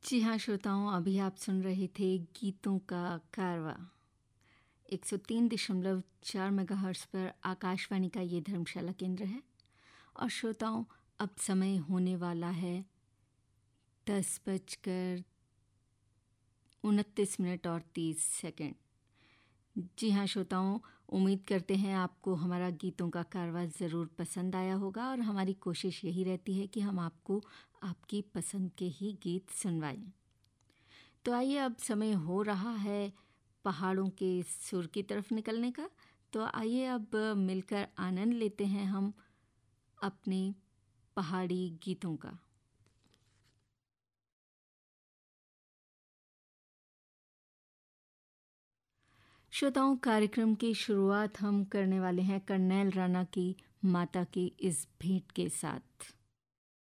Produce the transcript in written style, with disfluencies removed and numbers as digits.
जी हाँ श्रोताओं, अभी आप सुन रहे थे गीतों का कारवा 103.4 मेगाहर्ट्ज़ पर आकाशवाणी का ये धर्मशाला केंद्र है। और श्रोताओं, अब समय होने वाला है 10:29 और 30 सेकंड। जी हाँ श्रोताओं, उम्मीद करते हैं आपको हमारा गीतों का कारवा ज़रूर पसंद आया होगा और हमारी कोशिश यही रहती है कि हम आपको आपकी पसंद के ही गीत सुनवाएं। तो आइए, अब समय हो रहा है पहाड़ों के सुर की तरफ निकलने का। तो आइए अब मिलकर आनंद लेते हैं हम अपने पहाड़ी गीतों का। श्रोताओं, कार्यक्रम की शुरुआत हम करने वाले हैं कर्नैल राणा की माता की इस भेंट के साथ।